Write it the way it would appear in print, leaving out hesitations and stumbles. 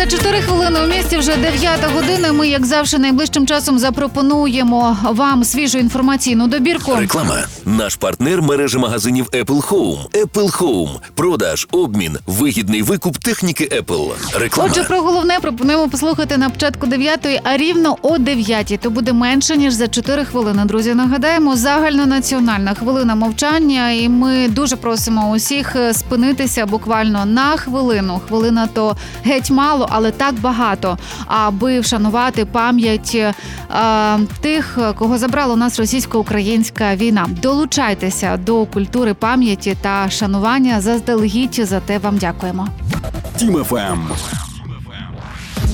За 4 хвилини у місті вже 9 година. Ми, як завжди, найближчим часом запропонуємо вам свіжу інформаційну добірку. Реклама. Наш партнер – мережа магазинів Apple Home. Apple Home. Продаж, обмін, вигідний викуп техніки Apple. Реклама. Отже, про головне пропонуємо послухати на початку 9-ї, а рівно о 9-й. То буде менше, ніж за 4 хвилини. Друзі, нагадаємо, загальнонаціональна хвилина мовчання. І ми дуже просимо усіх спинитися буквально на хвилину. Хвилина то геть мало, але так багато, аби вшанувати пам'ять тих, кого забрала у нас російсько-українська війна. Долучайтеся до культури пам'яті та шанування заздалегідь. За те вам дякуємо. Тім ФМ.